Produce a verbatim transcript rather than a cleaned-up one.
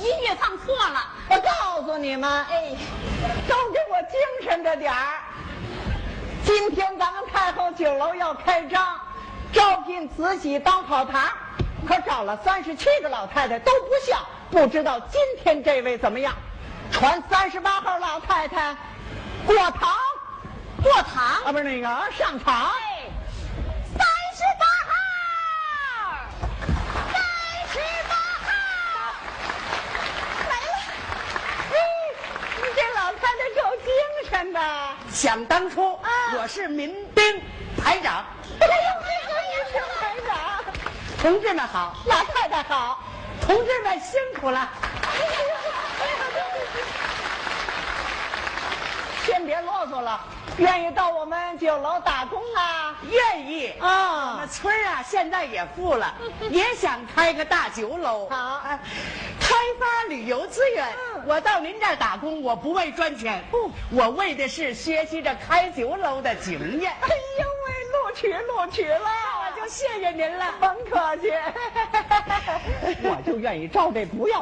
音乐放错了。 我告诉你们， 哎， 都给我精神着点儿。今天咱们太后酒楼要开张，招聘慈禧当跑堂，可找了三十七个老太太都不像，不知道今天这位怎么样？传三十八号老太太过堂， 过堂啊，不是那个上场。 哎，三十八号，三十八号，来了。 哎，你这老太太够精神的。 想当初， 啊我是民兵排长。 哎呦，这个民兵排长， 同志们好， 老太太好。 同志们辛苦了。 先别啰嗦了，愿意到我们酒楼打工啊？ 愿意啊我们村儿啊，现在也富了，也想开个大酒楼。 好哎开发旅游资源。 嗯我到您这儿打工，我不为赚钱， 不我为的是学习着开酒楼的经验。 哎呦喂，录取录取了， 我就谢谢您了。 甭客气，我就愿意招这不要